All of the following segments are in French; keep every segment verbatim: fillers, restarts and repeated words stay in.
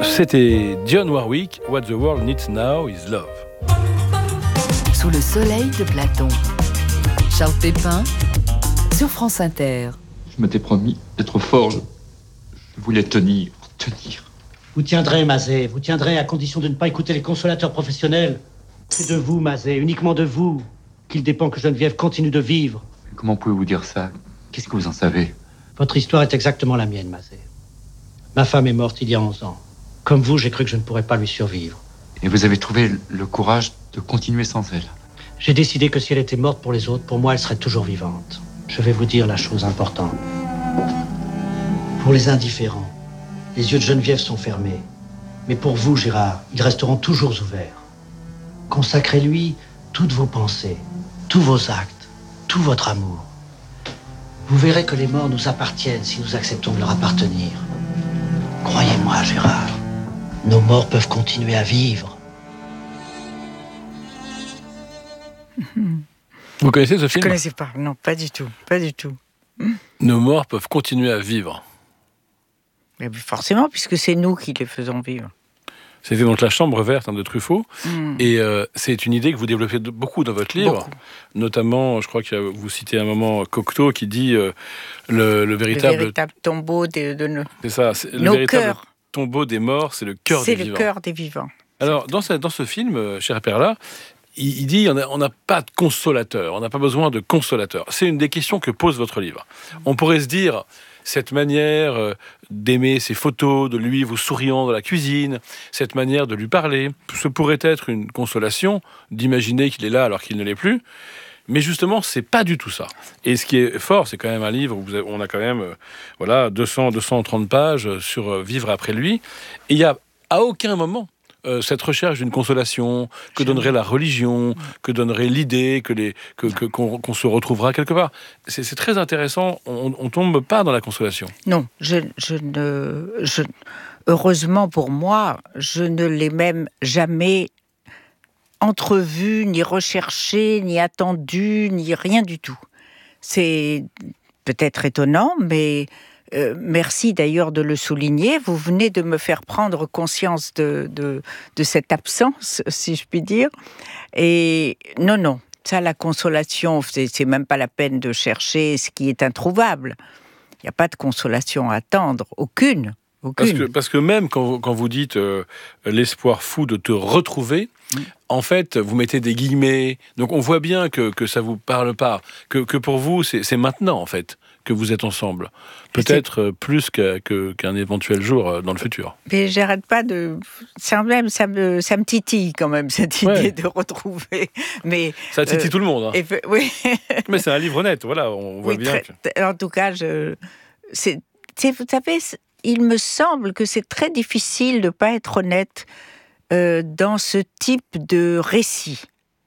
C'était Dionne Warwick, What the World Needs Now is Love. Sous le soleil de Platon, Charles Pépin, sur France Inter. Je m'étais promis d'être fort, je, je voulais tenir, tenir. Vous tiendrez, Mazet, vous tiendrez à condition de ne pas écouter les consolateurs professionnels. C'est de vous, Mazet, uniquement de vous, qu'il dépend que Geneviève continue de vivre. Comment pouvez-vous dire ça? Qu'est-ce que vous en savez? Votre histoire est exactement la mienne, Mazet. Ma femme est morte il y a onze ans. Comme vous, j'ai cru que je ne pourrais pas lui survivre. Et vous avez trouvé le courage de continuer sans elle? J'ai décidé que si elle était morte pour les autres, pour moi, elle serait toujours vivante. Je vais vous dire la chose importante. Pour les indifférents, les yeux de Geneviève sont fermés. Mais pour vous, Gérard, ils resteront toujours ouverts. Consacrez-lui toutes vos pensées, tous vos actes, tout votre amour. Vous verrez que les morts nous appartiennent si nous acceptons de leur appartenir. Croyez-moi, Gérard, nos morts peuvent continuer à vivre. Vous connaissez ce film? Je ne connaissais pas, non, pas du tout, pas du tout. Nos morts peuvent continuer à vivre. Mais forcément, puisque c'est nous qui les faisons vivre. C'était donc La Chambre verte hein, de Truffaut. Mm. Et euh, c'est une idée que vous développez de, beaucoup dans votre livre. Beaucoup. Notamment, je crois que vous citez à un moment Cocteau qui dit euh, le, le véritable... Le véritable tombeau de, de nos, c'est ça, c'est, le nos véritable cœurs. Tombeau des morts, c'est le cœur c'est des vivants. C'est le cœur des vivants. Alors, dans ce, dans ce film, euh, cher Perla, il, il dit on n'a pas de consolateur, on n'a pas besoin de consolateur. C'est une des questions que pose votre livre. On pourrait se dire... Cette manière euh, d'aimer ses photos, de lui vous souriant dans la cuisine, cette manière de lui parler, ce pourrait être une consolation d'imaginer qu'il est là alors qu'il ne l'est plus. Mais justement, c'est pas du tout ça. Et ce qui est fort, c'est quand même un livre où vous avez, on a quand même euh, voilà, deux cents, deux cent trente pages sur euh, vivre après lui. Et il n'y a à aucun moment Euh, cette recherche d'une consolation que donnerait la religion, que donnerait l'idée que les, que, que, qu'on, qu'on se retrouvera quelque part. C'est, c'est très intéressant, on ne tombe pas dans la consolation. Non, je, je ne... Je, heureusement pour moi, je ne l'ai même jamais entrevu, ni recherché, ni attendu, ni rien du tout. C'est peut-être étonnant, mais... Euh, merci d'ailleurs de le souligner. Vous venez de me faire prendre conscience de, de, de cette absence, si je puis dire. Et non, non, ça, la consolation, c'est, c'est même pas la peine de chercher ce qui est introuvable. Il n'y a pas de consolation à attendre, aucune. aucune. Parce, que, parce que même quand vous, quand vous dites euh, l'espoir fou de te retrouver, mmh. en fait, vous mettez des guillemets. Donc on voit bien que, que ça ne vous parle pas, que, que pour vous, c'est, c'est maintenant, en fait, que vous êtes ensemble. Peut-être plus qu'à, que, qu'un éventuel jour dans le futur. Mais j'arrête pas de... Ça, même, ça, me, ça me titille quand même, cette idée ouais. de retrouver. Mais, ça titille euh, tout le monde. Hein. Et, oui. Mais c'est un livre honnête, voilà, on voit oui, bien. Très, que... En tout cas, je, c'est, c'est, vous savez, il me semble que c'est très difficile de ne pas être honnête euh, dans ce type de récit.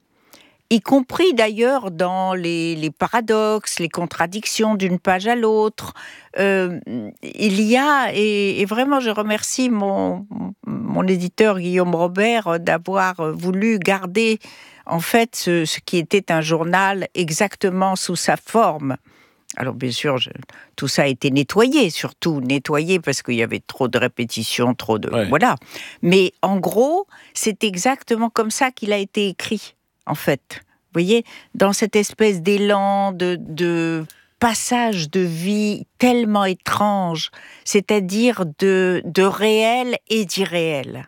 Y compris d'ailleurs dans les, les paradoxes, les contradictions d'une page à l'autre. Euh, il y a, et, et vraiment je remercie mon, mon éditeur Guillaume Robert d'avoir voulu garder en fait ce, ce qui était un journal exactement sous sa forme. Alors bien sûr, je, tout ça a été nettoyé, surtout nettoyé parce qu'il y avait trop de répétitions, trop de... Ouais. Voilà. Mais en gros, c'est exactement comme ça qu'il a été écrit. En fait, vous voyez, dans cette espèce d'élan de, de passage de vie tellement étrange, c'est-à-dire de, de réel et d'irréel.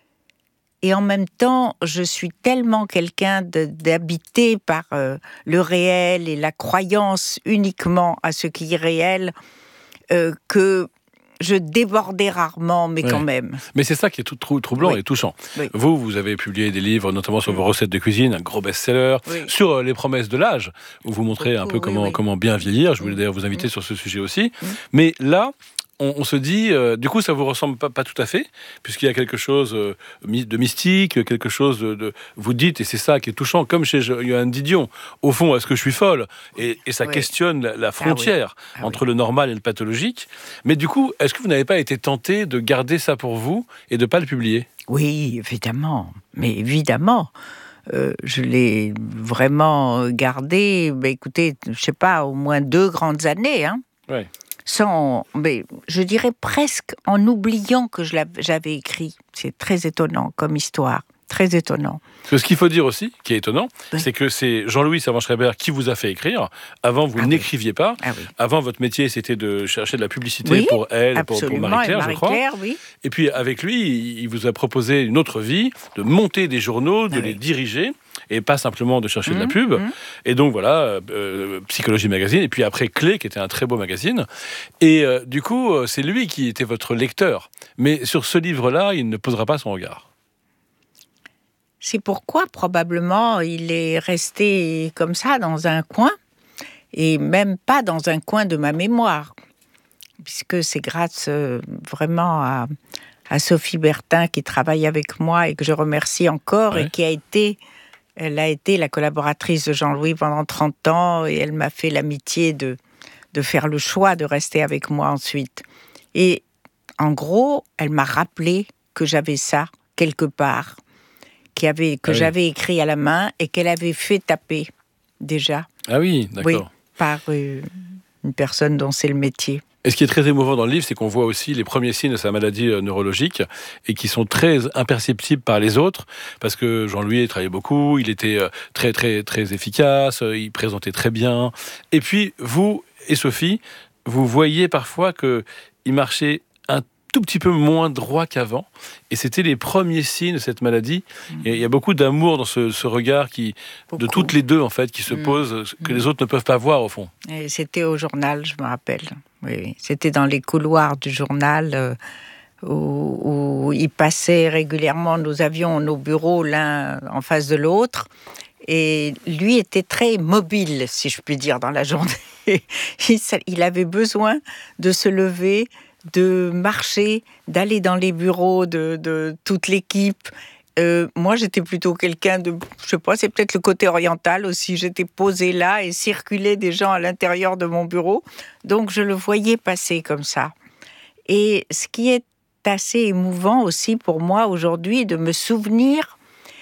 Et en même temps, je suis tellement quelqu'un de, d'habité par euh, le réel et la croyance uniquement à ce qui est réel, euh, que je débordais rarement, mais ouais. quand même. Mais c'est ça qui est tout trou- troublant oui. et touchant. Oui. Vous, vous avez publié des livres, notamment sur vos recettes de cuisine, un gros best-seller, oui. sur euh, les promesses de l'âge, où vous montrez Beaucoup, un peu oui, comment, oui. comment bien vieillir. Je voulais d'ailleurs vous inviter oui. sur ce sujet aussi. Oui. Mais là, on, on se dit, euh, du coup, ça vous ressemble pas, pas tout à fait, puisqu'il y a quelque chose euh, de mystique, quelque chose de, de... Vous dites, et c'est ça qui est touchant, comme chez Johan Didion, au fond, est-ce que je suis folle ? Et, et ça oui. questionne la, la frontière ah oui. ah entre oui. le normal et le pathologique. Mais du coup, est-ce que vous n'avez pas été tenté de garder ça pour vous et de ne pas le publier ? Oui, évidemment. Mais évidemment. Euh, je l'ai vraiment gardé, bah, écoutez, je ne sais pas, au moins deux grandes années. Hein. Ouais. sans, mais je dirais presque en oubliant que je j'avais écrit. C'est très étonnant comme histoire, très étonnant. Parce que ce qu'il faut dire aussi, qui est étonnant, oui. c'est que c'est Jean-Louis Servan-Schreiber qui vous a fait écrire. Avant, vous ah n'écriviez oui. pas. Ah oui. Avant, votre métier, c'était de chercher de la publicité oui, pour elle, pour, pour Marie-Claire, Marie je crois. Oui. Et puis, avec lui, il vous a proposé une autre vie, de monter des journaux, de ah les oui. diriger, et pas simplement de chercher mmh, de la pub. Mmh. Et donc, voilà, euh, Psychologie Magazine, et puis après, Clé, qui était un très beau magazine. Et euh, du coup, c'est lui qui était votre lecteur. Mais sur ce livre-là, il ne posera pas son regard. C'est pourquoi, probablement, il est resté comme ça, dans un coin, et même pas dans un coin de ma mémoire, puisque c'est grâce euh, vraiment à, à Sophie Bertin, qui travaille avec moi, et que je remercie encore, ouais. et qui a été, elle a été la collaboratrice de Jean-Louis pendant trente ans, et elle m'a fait l'amitié de, de faire le choix de rester avec moi ensuite. Et en gros, elle m'a rappelé que j'avais ça, quelque part, Qui avait, que ah oui. j'avais écrit à la main et qu'elle avait fait taper déjà. Ah oui, d'accord. Oui, par euh, une personne dont c'est le métier. Et ce qui est très émouvant dans le livre, c'est qu'on voit aussi les premiers signes de sa maladie neurologique et qui sont très imperceptibles par les autres, parce que Jean-Louis travaillait beaucoup, il était très, très, très efficace, il présentait très bien. Et puis, vous et Sophie, vous voyez parfois qu'il marchait un tout petit peu moins droit qu'avant, et c'était les premiers signes de cette maladie. Mmh. Et il y a beaucoup d'amour dans ce, ce regard qui, de toutes les deux en fait, qui se mmh. pose, que mmh. les autres ne peuvent pas voir au fond. Et c'était au journal, je me rappelle. Oui, oui. C'était dans les couloirs du journal euh, où, où il passait régulièrement. Nous avions nos bureaux l'un en face de l'autre, et lui était très mobile, si je puis dire, dans la journée. Il avait besoin de se lever, de marcher, d'aller dans les bureaux de, de toute l'équipe. Euh, moi, j'étais plutôt quelqu'un de... Je sais pas, c'est peut-être le côté oriental aussi. J'étais posée là et circulait des gens à l'intérieur de mon bureau. Donc, je le voyais passer comme ça. Et ce qui est assez émouvant aussi pour moi aujourd'hui, de me souvenir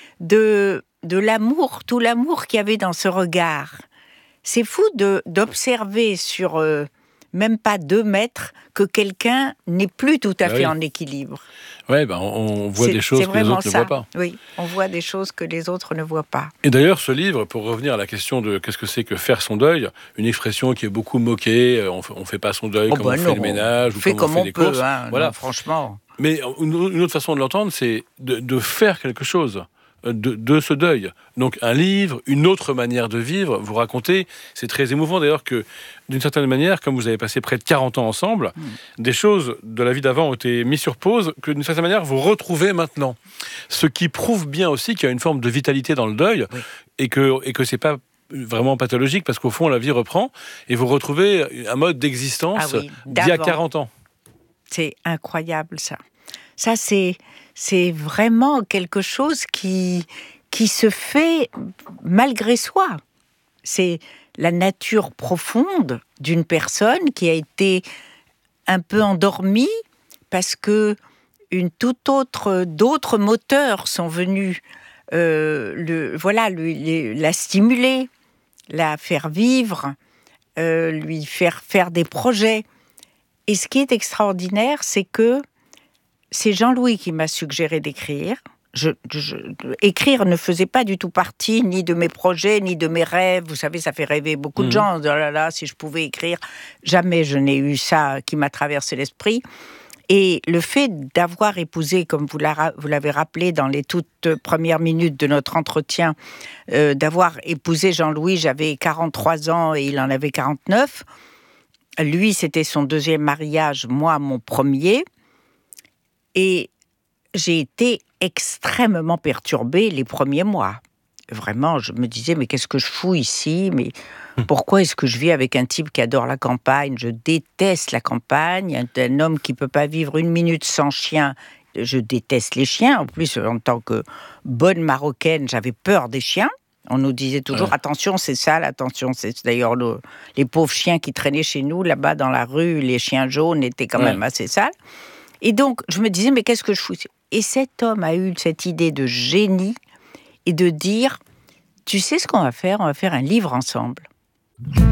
de, de l'amour, tout l'amour qu'il y avait dans ce regard. C'est fou de, d'observer sur... Euh, même pas deux mètres, que quelqu'un n'est plus tout à ah fait oui. en équilibre. Oui, ben on, on voit c'est, des choses que les autres ça. ne voient pas. Oui, on voit des choses que les autres ne voient pas. Et d'ailleurs, ce livre, pour revenir à la question de qu'est-ce que c'est que faire son deuil, une expression qui est beaucoup moquée, on ne fait pas son deuil oh comme ben on non, fait le ménage, ou fait comme, comme on fait les peut, courses. Hein, voilà. Non, franchement. Mais une autre façon de l'entendre, c'est de, de faire quelque chose. De, de ce deuil. Donc un livre, une autre manière de vivre, vous racontez, c'est très émouvant d'ailleurs que d'une certaine manière, comme vous avez passé près de quarante ans ensemble, mmh. des choses de la vie d'avant ont été mises sur pause, que d'une certaine manière vous retrouvez maintenant. Ce qui prouve bien aussi qu'il y a une forme de vitalité dans le deuil, oui. et que, et que c'est pas vraiment pathologique, parce qu'au fond la vie reprend, et vous retrouvez un mode d'existence ah oui, d'il y a quarante ans. C'est incroyable ça. Ça c'est... C'est vraiment quelque chose qui, qui se fait malgré soi. C'est la nature profonde d'une personne qui a été un peu endormie parce que une toute autre, d'autres moteurs sont venus euh, le, voilà, lui, la stimuler, la faire vivre, euh, lui faire faire des projets. Et ce qui est extraordinaire, c'est que c'est Jean-Louis qui m'a suggéré d'écrire. Je, je, écrire ne faisait pas du tout partie ni de mes projets, ni de mes rêves. Vous savez, ça fait rêver beaucoup mmh. de gens. Oh là là, si je pouvais écrire. Jamais je n'ai eu ça qui m'a traversé l'esprit. Et le fait d'avoir épousé, comme vous, la, vous l'avez rappelé dans les toutes premières minutes de notre entretien, euh, d'avoir épousé Jean-Louis, j'avais quarante-trois ans et il en avait quarante-neuf. Lui, c'était son deuxième mariage, moi, mon premier. Et j'ai été extrêmement perturbée les premiers mois. Vraiment, je me disais, mais qu'est-ce que je fous ici ? Mais pourquoi est-ce que je vis avec un type qui adore la campagne ? Je déteste la campagne. Un, un homme qui ne peut pas vivre une minute sans chien. Je déteste les chiens. En plus, en tant que bonne Marocaine, j'avais peur des chiens. On nous disait toujours, ouais. attention, c'est sale, attention. C'est d'ailleurs le, les pauvres chiens qui traînaient chez nous, là-bas dans la rue, les chiens jaunes étaient quand ouais. même assez sales. Et donc, je me disais, mais qu'est-ce que je fous ? Et cet homme a eu cette idée de génie et de dire, tu sais ce qu'on va faire ? On va faire un livre ensemble.